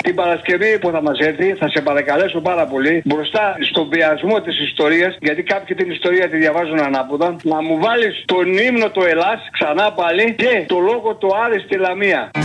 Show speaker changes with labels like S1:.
S1: την Παρασκευή που θα μας έρθει, θα σε παρακαλέσω πάρα πολύ, μπροστά στον βιασμό της ιστορίας, γιατί κάποιοι την ιστορία τη διαβάζουν ανάποδα, να μου βάλεις τον ύμνο το Ελλάς ξανά πάλι και το λόγο το Άρη στη Λαμία.